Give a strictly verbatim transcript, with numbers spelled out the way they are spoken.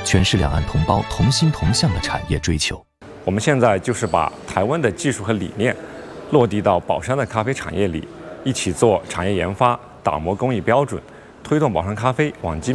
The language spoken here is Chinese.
诠释两岸同胞同心同向的产业追求。 我们现在就是把台湾的技术和理念落地到宝山的咖啡产业里，一起做产业研发，打磨工艺标准，推动宝山咖啡往精